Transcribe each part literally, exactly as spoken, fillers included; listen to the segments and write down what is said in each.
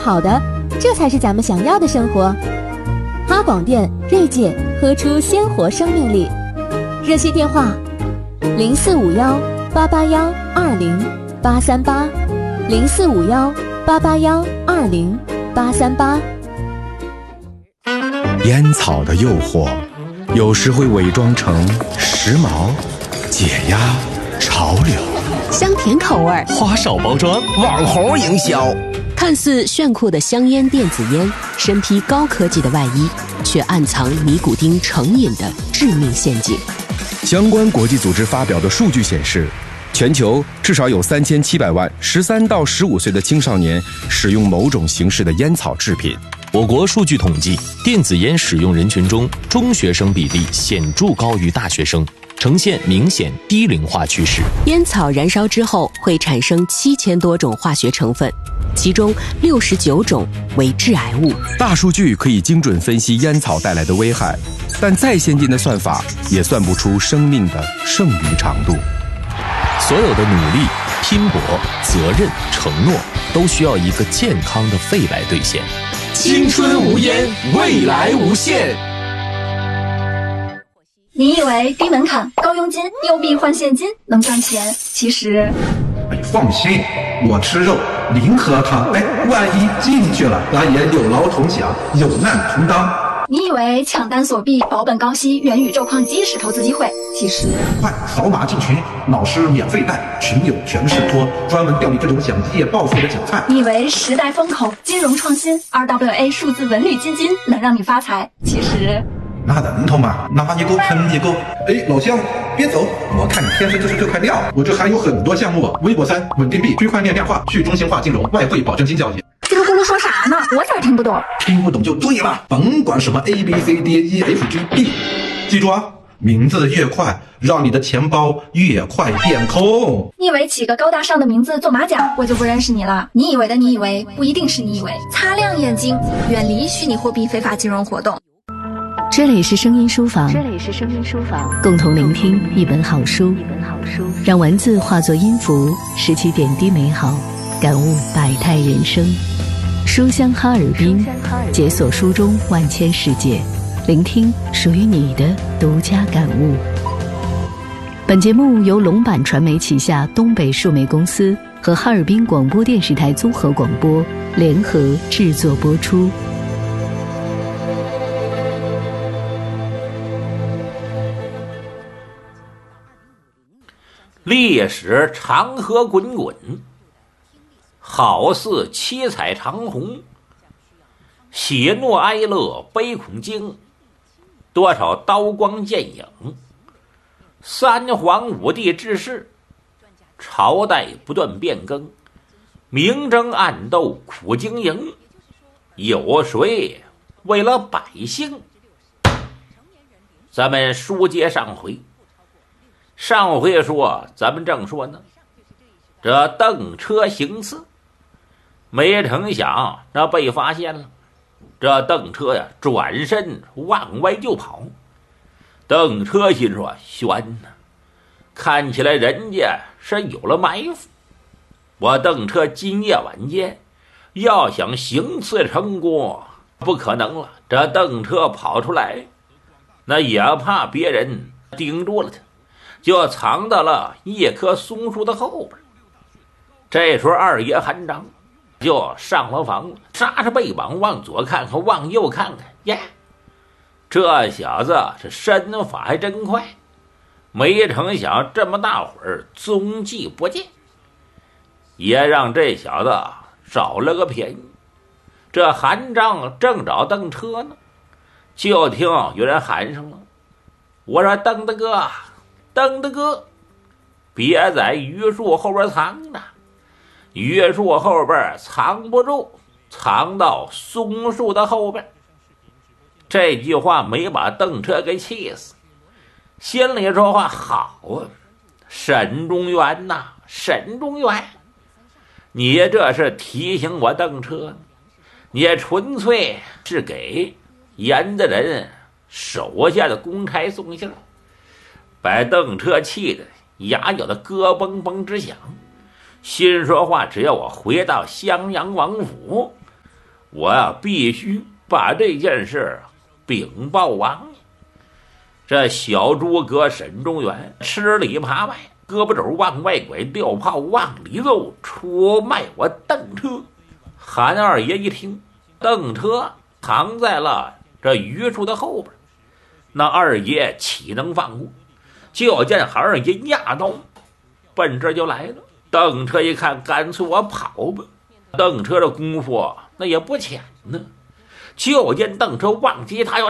好的，这才是咱们想要的生活。哈广电锐界，喝出鲜活生命力。热线电话：零四五幺八八幺二零八三八，零四五幺八八幺二零八三八。 烟草的诱惑，有时会伪装成时髦、解压、潮流， 香甜口味， 花哨包装，网红营销。 看似炫酷的香烟电子烟，身披高科技的外衣，却暗藏尼古丁成瘾的致命陷阱。 相关国际组织发表的数据显示，全球至少有三千七百万十三到十五岁的青少年使用某种形式的烟草制品。 我国数据统计，电子烟使用人群中，中学生比例显著高于大学生，呈现明显低龄化趋势。 烟草燃烧之后会产生七千多种化学成分，其中六十九种为致癌物。 大数据可以精准分析烟草带来的危害，但再先进的算法也算不出生命的剩余长度。 所有的努力、拼搏、责任、承诺，都需要一个健康的肺来兑现。 青春无烟，未来无限。 你以为低门槛、高佣金、有币换现金能赚钱？其实， 哎，放心，我吃肉，零喝汤。哎，万一进去了，咱也有劳同享，有难同当。 你以为抢单锁币、保本高息、元宇宙矿机是投资机会？其实， 快扫码进群，老师免费带，群友全是托，专门钓你这种想一夜暴富的韭菜。 你以为时代风口、金融创新、R W A 数字文旅基金能让你发财？其实， 那能头嘛，拿一个喷一个。哎，老乡，别走，我看你天生就是这块料。我这还有很多项目，微博三、稳定币、区块链量化、去中心化金融、外汇保证金交易。 这个咕噜说啥呢？我咋听不懂？ 听不懂就对了，甭管什么 A B C D E F G B， 记住啊，名字越快，让你的钱包越快变空。 你以为起个高大上的名字做马甲，我就不认识你了？你以为的你以为，不一定是你以为。擦亮眼睛，远离虚拟货币非法金融活动。 这里是声音书房， 这里是声音书房， 共同聆听一本好书， 一本好书， 让文字化作音符，拾起点滴美好，感悟百态人生。书香哈尔滨，解锁书中万千世界，聆听属于你的独家感悟。本节目由龙版传媒旗下东北数媒公司和哈尔滨广播电视台综合广播联合制作播出。 历史长河滚滚，好似七彩长虹，喜怒哀乐悲恐惊，多少刀光剑影。三皇五帝之世，朝代不断变更，明争暗斗苦经营，有谁为了百姓？咱们书接上回，上回说咱们正说呢，这邓车行刺，没成想那被发现了。这邓车呀转身往外就跑。邓车心说悬呢，看起来人家是有了埋伏，我邓车今夜晚间要想行刺成功不可能了。这邓车跑出来，那也怕别人盯住了他，就藏到了一棵松树的后边。这时候二爷韩章就上了房了，扎着背膀往左看看往右看看，耶，这小子这身法还真快，没成想这么大会儿踪迹不见，也让这小子找了个便宜。这韩章正找邓车呢，就听有人喊上了，我说邓大哥，邓大哥，别在榆树后边藏着，榆树后边藏不住，藏到松树的后边。这句话没把邓车给气死，心里说话好啊，沈中元呐、啊，沈中元，你这是提醒我邓车，你纯粹是给严的人手下的公差送信，把邓车气得牙咬得咯嘣嘣直响，心说话只要我回到襄阳王府， 我呀、啊、必须把这件事禀报王爷。这小诸葛沈中原吃里扒外，胳膊肘往外拐，吊炮往里走，出卖我邓车。韩二爷一听，邓车藏在了这榆树的后边，那二爷岂能放过？就见韩二爷压刀奔这就来了。邓车一看，干脆我跑吧。邓车的功夫那也不浅呢，就见邓车往前他要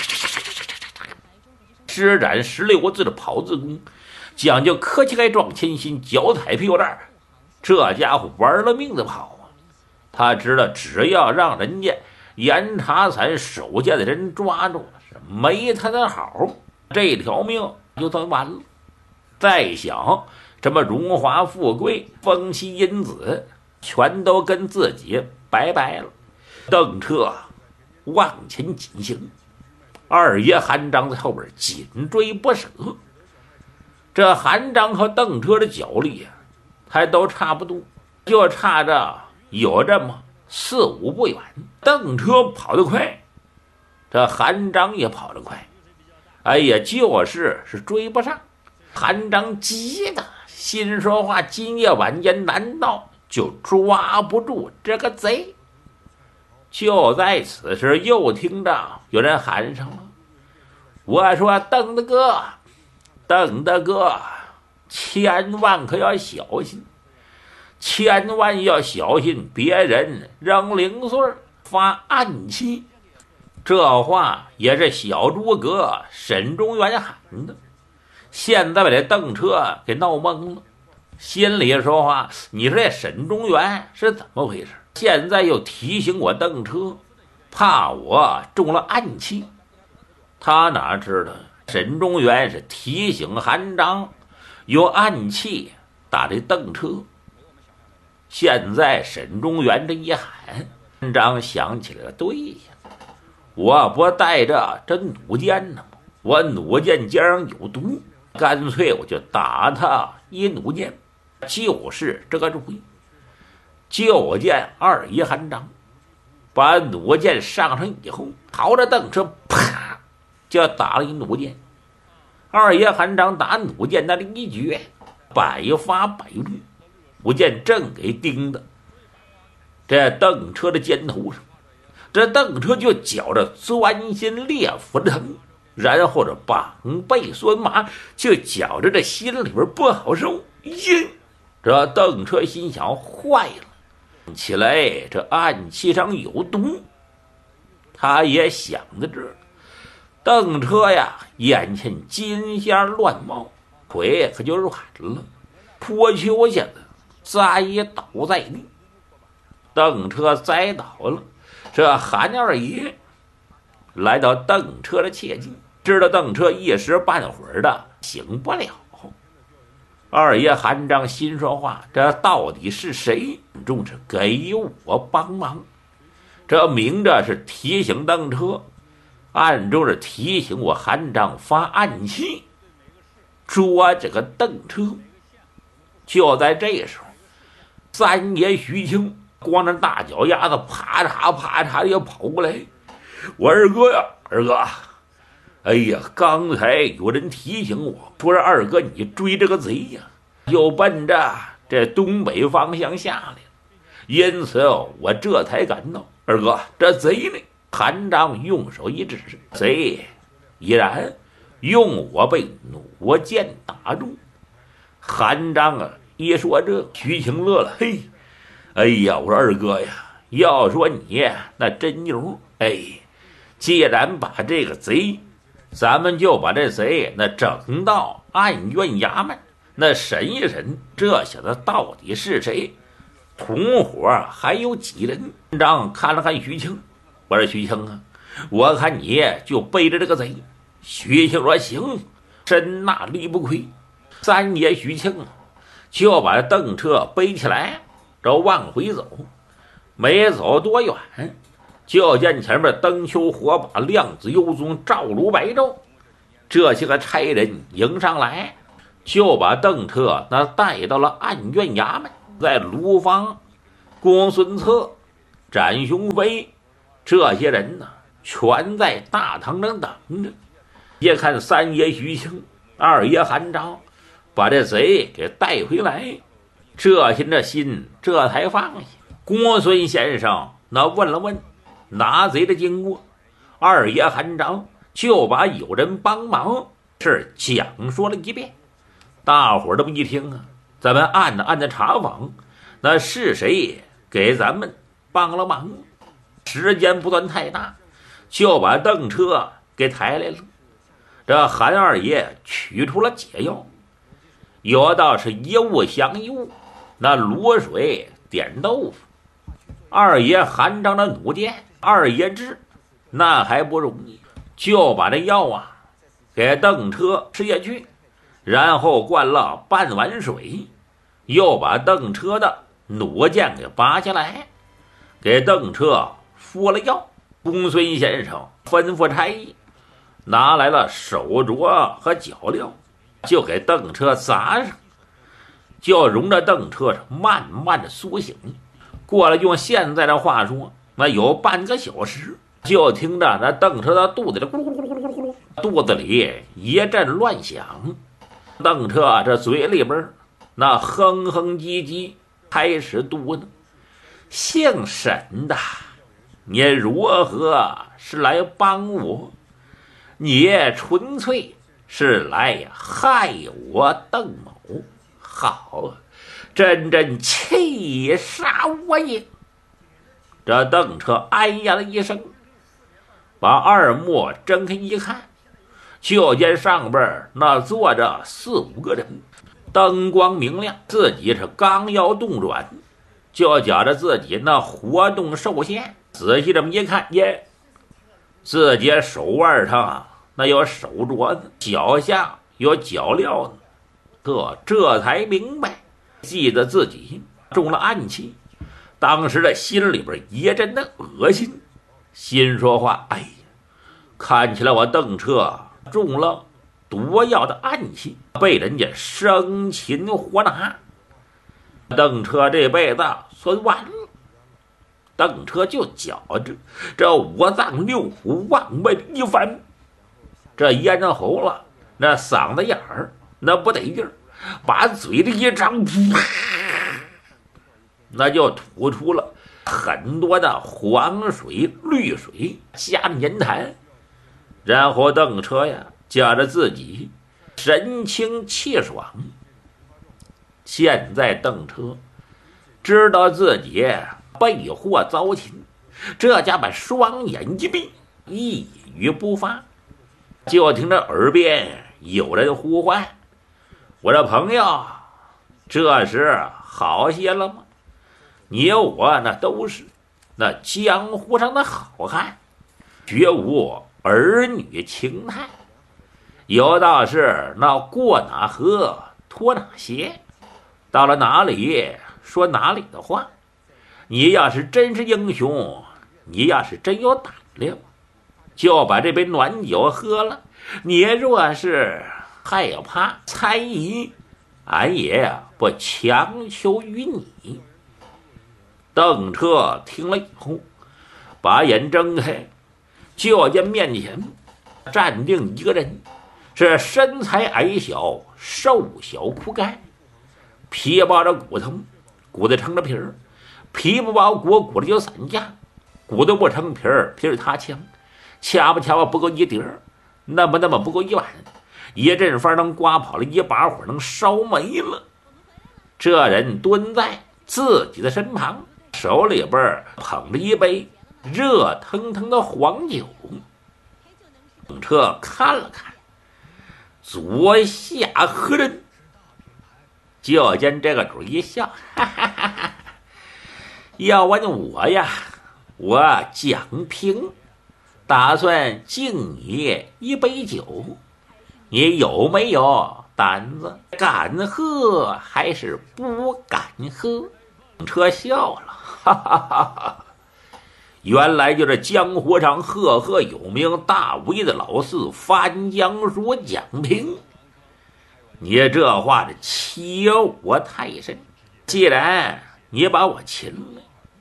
施展十六字的跑字功，讲究磕膝盖撞前心，脚踩屁股蛋，这家伙玩了命的跑啊！他知道只要让人家严查伞手下的人抓住，是没他的好，这条命就算完了。再想这么荣华富贵、风妻银子，全都跟自己拜拜了。邓车往前紧行，二爷韩章在后边紧追不舍。这韩章和邓车的脚力啊，还都差不多，就差着有这么四五步远。邓车跑得快，这韩章也跑得快，哎呀，就是是追不上。韩章急的心说话，今夜晚间难道就抓不住这个贼？就在此时，又听着有人喊上了：“我说邓大哥，邓大哥，千万可要小心，千万要小心，别人扔零碎发暗器。”这话也是小诸葛沈中原喊的。现在把这邓车给闹懵了，心里说话：你说这沈中原是怎么回事？现在又提醒我邓车，怕我中了暗器。他哪知道沈中原是提醒韩章用暗器打这邓车。现在沈中原这一喊，韩章想起来了，对呀，我不带着这弩箭呢吗？我弩箭尖上有毒，干脆我就打他一弩箭，就是这个主意。就见二爷韩章把弩箭上上以后，朝着邓车啪就打了一弩箭。二爷韩章打弩箭那一绝，百发百中，弩箭正给钉的这邓车的肩头上，这邓车就觉着钻心裂腹的疼，然后这膀背酸麻，就觉着这心里边不好受。咦，这邓车心想坏了，起来这暗器上有毒。他也想到这儿，邓车呀眼前金线乱冒，腿可就软了，坡丘下的栽倒在地。邓车栽倒了，这韩二爷来到邓车的切近，知道邓车一时半会儿的醒不了。二爷韩章心说话，这到底是谁重视给我帮忙？这明着是提醒邓车，暗中是提醒我韩章发暗器捉这个邓车。就在这时候，三爷徐庆光着大脚丫子啪嚓啪嚓也跑过来：“我二哥呀，二哥！哎呀，刚才有人提醒我说，二哥你追这个贼呀，就奔着这东北方向下来了，因此我这才赶到。二哥，这贼呢？”韩章用手一指，贼已然用我被弩箭打中。韩章啊一说这，徐晴乐了，嘿，哎呀，我说二哥呀，要说你那真牛，哎，既然把这个贼，咱们就把这贼那整到案院衙门，那审一审，这小子到底是谁，同伙还有几人？张看了看徐庆，我说徐庆啊，我看你就背着这个贼。徐庆说行，真那力不亏。三爷徐庆就把邓车背起来，这往回走，没走多远，就见前面灯球火把，亮子幽宗，照炉白昼，这些个差人迎上来，就把邓车那带到了案院衙门。在卢方、公孙策展雄飞这些人呢，全在大堂上等着。一看三爷徐庆、二爷韩昭把这贼给带回来，这些这心这才放下。公孙先生那问了问拿贼的经过，二爷韩昭就把有人帮忙是讲说了一遍。大伙儿都一听啊，咱们暗暗的查访，那是谁给咱们帮了忙？时间不算太大，就把邓车给抬来了。这韩二爷取出了解药，有道是一物降一物，那卤水点豆腐。二爷韩章的弩箭，二爷治那还不容易，就把这药啊给邓车吃下去，然后灌了半碗水，又把邓车的弩箭给拔下来，给邓车敷了药。公孙先生吩咐差役拿来了手镯和脚镣，就给邓车砸上，就容着邓车慢慢的苏醒。过了用现在的话说，那有半个小时，就听着那邓车的肚子里咕噜咕噜咕噜咕噜，肚子里一阵乱响。邓车这嘴里边那哼哼唧唧开始嘟囔：姓沈的，你如何是来帮我？你纯粹是来害我邓某，好，真真气杀我也！这邓车哎呀了一声，把二目睁开一看，就见上边那坐着四五个人，灯光明亮，自己是刚要动转，就觉着自己那活动受限。仔细这么一看，耶，自己手腕上啊那有手镯子，脚下有脚镣子，这这才明白，记得自己中了暗器。当时的心里边一阵的恶心，心说话：哎呀，看起来我邓车中了毒药的暗器，被人家生擒活拿，邓车这辈子算完了。邓车就觉着这五脏六腑往外一翻，这咽着喉了，那嗓子眼儿那不得劲儿，把嘴里一张，那就吐出了很多的黄水绿水加粘痰。然后邓车呀觉着自己神清气爽。现在邓车知道自己被祸遭擒，这家把双眼一闭，一语不发。就听着耳边有人呼唤：我的朋友，这时好些了吗？你我那都是那江湖上的好汉，绝无儿女情态。有道是那过哪河脱哪鞋，到了哪里说哪里的话。你要是真是英雄，你要是真有胆量，就把这杯暖酒喝了。你若是害怕猜疑，俺也不强求于你。邓车听了以后，把眼睁开，就见面前站定一个人，是身材矮小，瘦小枯干，皮包着骨头，骨头成了皮儿，皮不包骨，骨头就散架，骨头不成皮儿，皮儿塌枪，掐吧掐吧不够一碟儿，那么那么不够一碗，一阵风能刮跑了，一把火能烧没了。这人蹲在自己的身旁，手里边捧着一杯热腾腾的黄酒。邓车看了看，左下何人？就见这个主一笑，哈哈哈哈，要问我呀，我蒋平打算敬你一杯酒，你有没有胆子？敢喝还是不敢喝？邓车笑了，哈哈哈哈，原来就是江湖上赫赫有名大威的老四翻江鼠蒋平。你这话是欺我太甚，既然你把我擒了，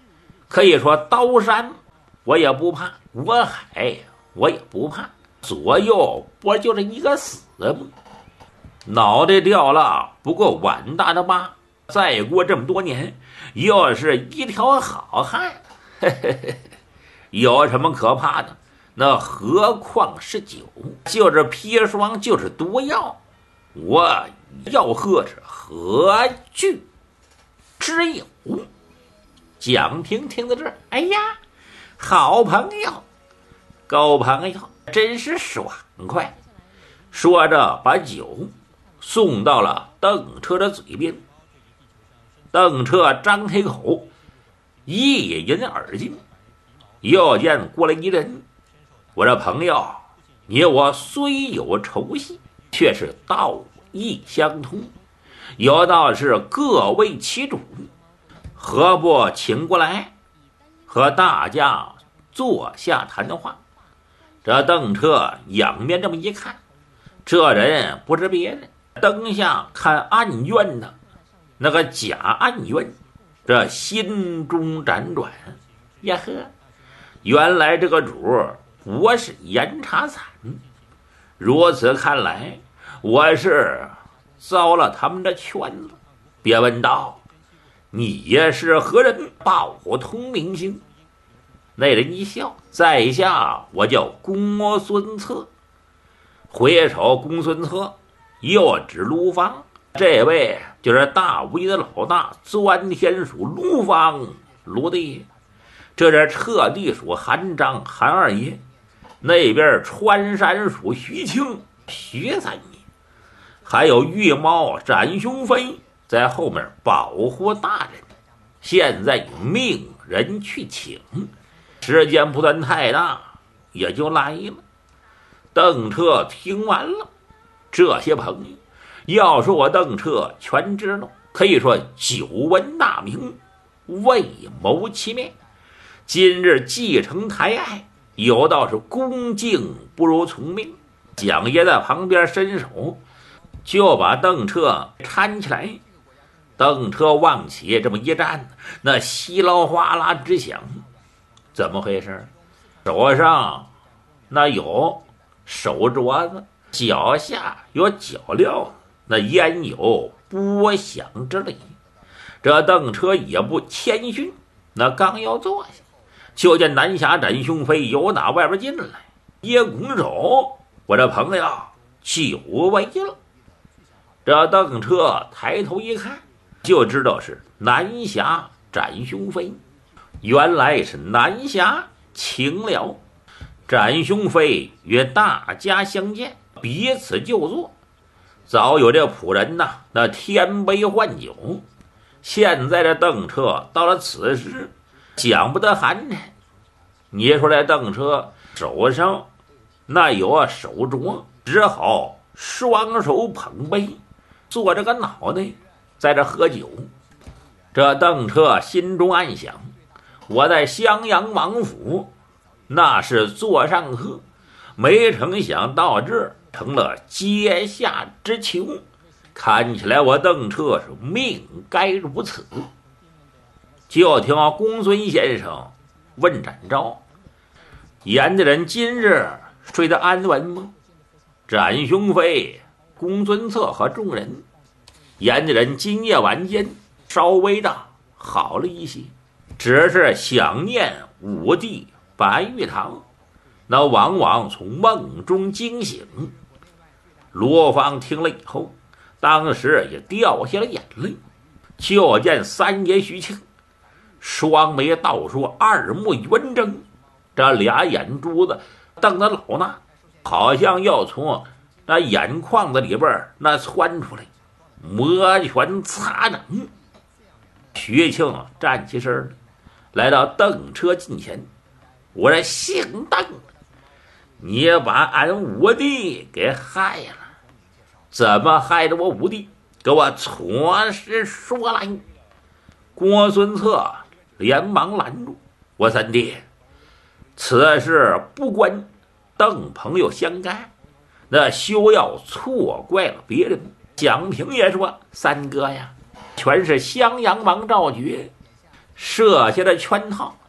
可以说刀山我也不怕，我海我也不怕，左右不就是一个死吗？脑袋掉了不过碗大的疤，再过这么多年又是一条好汉，嘿嘿嘿，有什么可怕的？那何况是酒，就是砒霜，就是毒药，我要喝是何惧之有？蒋婷听到这儿，哎呀，好朋友，狗朋友，真是爽快。说着把酒送到了邓彻的嘴边。邓彻张开口一饮而尽。又见过来一人，我这朋友，你我虽有仇隙，却是道义相通，有道是各为其主，何不请过来和大家坐下谈话？这邓彻仰面这么一看，这人不是别人，灯下看案卷的那个假案卷，这心中辗转，呀呵，原来这个主我是严查惨，如此看来，我是遭了他们的圈子。别问道，你也是何人？报通名姓。那人一笑，在下我叫公孙策。回首公孙策，又指卢方，这位就是大吴的老大，钻天属卢方卢帝，这是彻地属韩章韩二爷，那边川山属徐庆徐三爷，还有玉猫展雄飞在后面保护大人。现在命人去请，时间不算太大，也就来了。邓彻听完了，这些朋友要说我邓彻全知道，可以说久闻大名，未谋其面。今日继承台爱，有道是恭敬不如从命。蒋爷在旁边伸手就把邓彻搀起来。邓彻往起这么一站，那稀捞哗啦之响，怎么回事？手上那有手镯子，脚下有脚镣，那焉有拨响之理？这邓彻也不谦逊，那刚要坐下，就见南侠展雄飞由打外边进来，一拱手，我这朋友久违了。这邓彻抬头一看，就知道是南侠展雄飞。原来是南侠请了，展雄飞与大家相见，彼此就坐。早有这仆人呐，那添杯换酒。现在这邓彻到了此时，讲不得寒碜。你说这邓彻手上那有手镯，只好双手捧杯，坐着个脑袋在这喝酒。这邓彻心中暗想，我在襄阳王府那是座上客，没成想到这儿成了阶下之囚，看起来我邓彻是命该如此。就听公孙先生问展昭，严家人今日睡得安稳吗？展雄飞、公孙策和众人，严家人今夜晚间稍微的好了一些，只是想念武帝白玉堂，那往往从梦中惊醒。罗芳听了以后，当时也掉下了眼泪。就见三爷徐庆双眉倒竖，二目圆睁，这俩眼珠子瞪得老大，好像要从那眼眶子里边那窜出来，摩拳擦掌。徐庆站起身来，来到邓彻近前，我这姓邓，你把俺武帝给害了，怎么害得我武帝？给我错实说来。公孙策连忙拦住，我三弟，此事不关邓朋友相干，那休要错怪了别人。蒋平也说，三哥呀，全是襄阳王赵觉设下的圈套，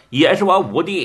也是我五弟